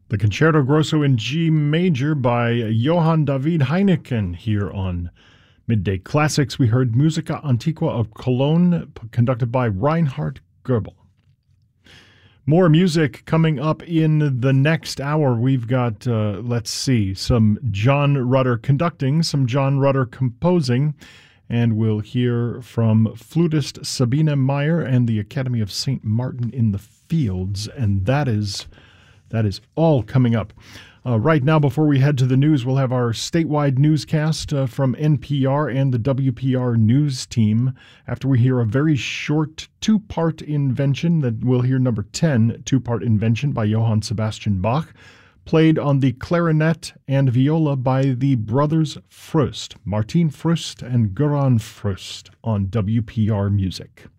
The Concerto Grosso in G Major by Johann David Heineken here on Midday Classics. We heard Musica Antiqua of Cologne, conducted by Reinhard Goebel. More music coming up in the next hour. We've got, some John Rutter conducting, some John Rutter composing, and we'll hear from flutist Sabine Meyer and the Academy of St. Martin in the Fields, and that is all coming up. Right now, before we head to the news, we'll have our statewide newscast from NPR and the WPR news team. After we hear a very short two-part invention, that we'll hear number 10, two-part invention by Johann Sebastian Bach, played on the clarinet and viola by the brothers Fröst, Martin Fröst and Göran Fröst on WPR Music.